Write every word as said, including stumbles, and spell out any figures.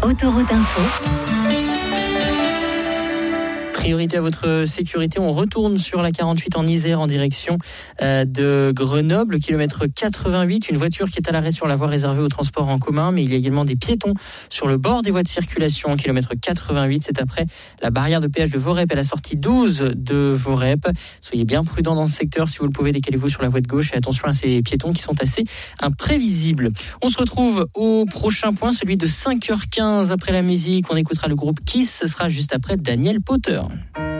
Autoroute Info. Priorité à votre sécurité, on retourne sur la quarante-huit en Isère en direction euh, de Grenoble, kilomètre quatre-vingt-huit. Une voiture qui est à l'arrêt sur la voie réservée au transport en commun, mais il y a également des piétons sur le bord des voies de circulation, kilomètre quatre-vingt-huit. C'est après la barrière de péage de Vorep à la sortie douze de Vorep. Soyez bien prudents dans ce secteur. Si vous le pouvez, décalez-vous sur la voie de gauche et attention à ces piétons qui sont assez imprévisibles. On se retrouve au prochain point, celui de cinq heures quinze après la musique. On écoutera le groupe Kiss. Ce sera juste après Daniel Powter.